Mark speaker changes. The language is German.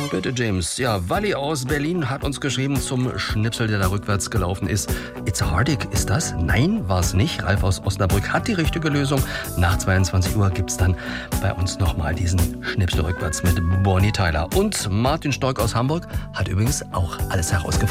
Speaker 1: Bitte, James. Ja, Wally aus Berlin hat uns geschrieben zum Schnipsel, der da rückwärts gelaufen ist. It's a Heartache, ist das? Nein, war es nicht. Ralf aus Osnabrück hat die richtige Lösung. Nach 22 Uhr gibt's dann bei uns nochmal diesen Schnipsel rückwärts mit Bonnie Tyler. Und Martin Stork aus Hamburg hat übrigens auch alles herausgefunden.